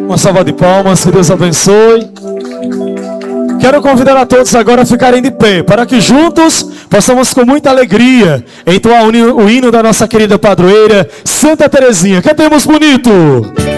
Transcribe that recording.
Uma salva de palmas, que Deus abençoe. Quero convidar a todos agora a ficarem de pé, para que juntos possamos com muita alegria entoar o hino da nossa querida padroeira, Santa Terezinha. Cantemos bonito!